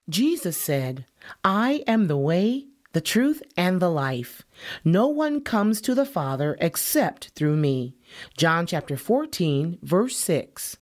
Jesus said, I am the way, the truth, and the life. No one comes to the Father except through me. John chapter 14, verse 6.